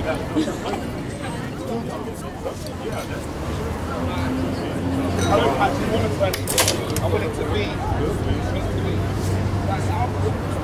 I don't actually want to turn it. I want it to be.